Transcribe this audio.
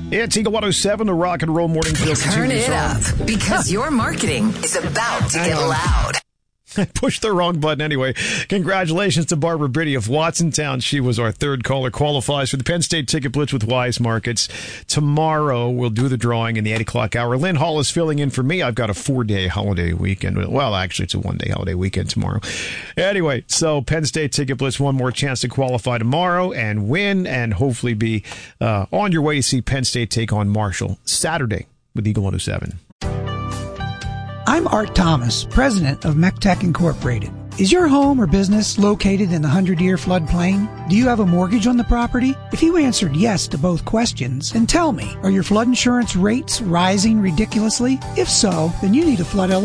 It's Eagle 107, the Rock and Roll Morning Show. Turn it up, because your marketing is about to get loud. I pushed the wrong button anyway. Congratulations to Barbara Biddy of Watsontown. She was our third caller, qualifies for the Penn State Ticket Blitz with Wise Markets. Tomorrow, we'll do the drawing in the 8 o'clock hour. Lynn Hall is filling in for me. I've got a 4-day holiday weekend. Well, actually, it's a 1-day holiday weekend tomorrow. Anyway, so Penn State Ticket Blitz, one more chance to qualify tomorrow and win and hopefully be on your way to see Penn State take on Marshall Saturday with Eagle 107. I'm Art Thomas, president of MechTech Incorporated. Is your home or business located in the 100-year floodplain? Do you have a mortgage on the property? If you answered yes to both questions, then tell me, are your flood insurance rates rising ridiculously? If so, then you need a flood